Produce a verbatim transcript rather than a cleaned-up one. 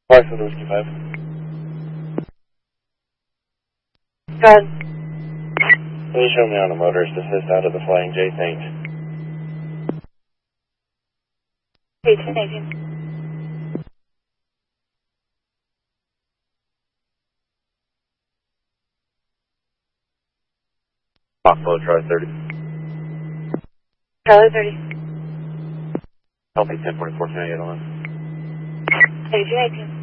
Park for the Whiskey five. Go ahead. Please show me on the motorist assist out of the Flying J, thanks. eighteen eighteen. Foxtrot, Charlie thirty. Charlie thirty. Help me ten forty-four, can I get on? eighteen eighteen.